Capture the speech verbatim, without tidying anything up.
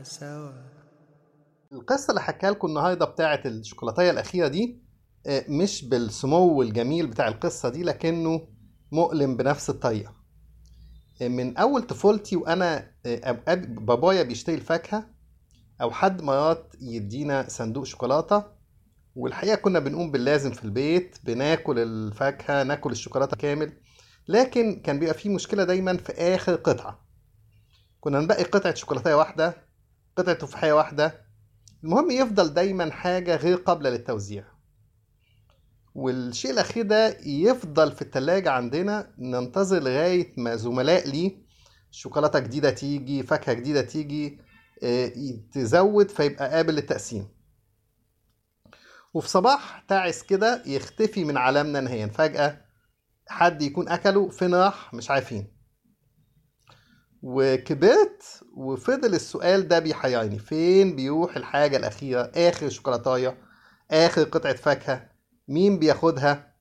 سوا. القصة اللي حكاها لكم النهاردة بتاعة الشوكولاتية الأخيرة دي آه، مش بالسمو الجميل بتاع القصة دي، لكنه مؤلم بنفس الطريقة. آه، من أول طفولتي وأنا آه، أوقات بابايا بيشتري الفاكهة أو حد مرات يدينا صندوق شوكولاتة، والحقيقة كنا بنقوم باللازم في البيت، بناكل الفاكهة ناكل الشوكولاتة كامل. لكن كان بيبقى فيه مشكلة دايما في آخر قطعة، كنا نبقي قطعة شوكولاتية واحدة، قطعة تفاحية واحدة، المهم يفضل دايما حاجة غير قابلة للتوزيع. والشيء الأخير ده يفضل في التلاجة عندنا، ننتظر لغاية ما زملاء ليه شوكولاتة جديدة تيجي، فاكهة جديدة تيجي، آه، تزود فيبقى قابل للتقسيم. وفي صباح تعس كده يختفي من عالمنا نهائيا، فجأة حد يكون أكله، فين راح مش عارفين. وكبرت وفضل السؤال ده بيحيرني، فين بيروح الحاجة الأخيرة، آخر شوكولاتاية، آخر قطعة فاكهة، مين بياخدها؟